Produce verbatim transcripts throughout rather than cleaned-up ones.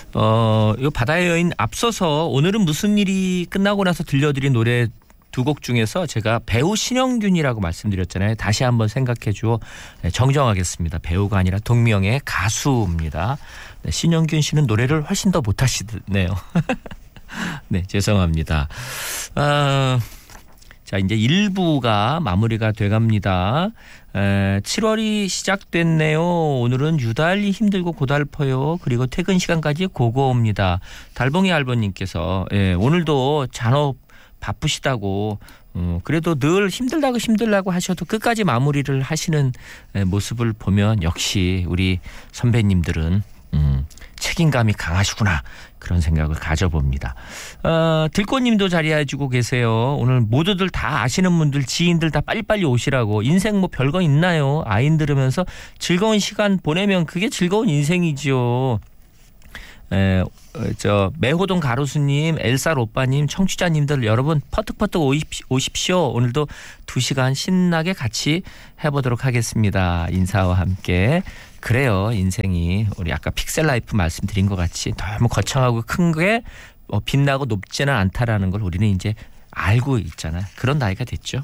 어, 이 바다의 여인 앞서서 오늘은 무슨 일이 끝나고 나서 들려드린 노래 두 곡 중에서 제가 배우 신영균이라고 말씀드렸잖아요. 다시 한번 생각해 주어 정정하겠습니다. 배우가 아니라 동명의 가수입니다. 네, 신영균 씨는 노래를 훨씬 더 못하시네요. 네, 죄송합니다. 어, 자, 이제 일 부가 마무리가 돼갑니다. 에, 칠월이 시작됐네요. 오늘은 유달리 힘들고 고달퍼요. 그리고 퇴근 시간까지 고고옵니다. 달봉이 알버님께서 예, 오늘도 잔업 바쁘시다고 어, 그래도 늘 힘들다고 힘들다고 하셔도 끝까지 마무리를 하시는 모습을 보면 역시 우리 선배님들은 음, 책임감이 강하시구나 그런 생각을 가져봅니다. 어, 들꽃님도 자리해주고 계세요. 오늘 모두들 다 아시는 분들 지인들 다 빨리빨리 오시라고. 인생 뭐 별거 있나요? 아인 들으면서 즐거운 시간 보내면 그게 즐거운 인생이지요. 에, 저 매호동 가로수님, 엘살 오빠님, 청취자님들 여러분 퍼뜩퍼뜩 오십시오. 오늘도 두 시간 신나게 같이 해보도록 하겠습니다. 인사와 함께. 그래요, 인생이 우리 아까 픽셀 라이프 말씀드린 것 같이 너무 거창하고 큰 게 어, 빛나고 높지는 않다라는 걸 우리는 이제 알고 있잖아요. 그런 나이가 됐죠.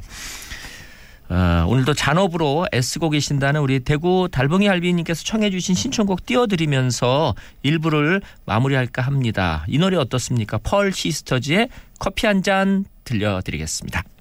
어, 오늘도 잔업으로 애쓰고 계신다는 우리 대구 달봉이 할비님께서 청해 주신 신청곡 띄워드리면서 일 부를 마무리할까 합니다. 이 노래 어떻습니까? 펄 시스터즈의 커피 한 잔 들려드리겠습니다.